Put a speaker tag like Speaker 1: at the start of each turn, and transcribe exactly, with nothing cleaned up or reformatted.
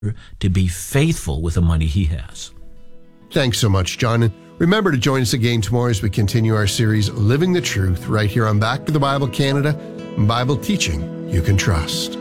Speaker 1: to be faithful with the money he has.
Speaker 2: Thanks so much, John. And remember to join us again tomorrow as we continue our series, Living the Truth, right here on Back to the Bible Canada, Bible teaching you can trust.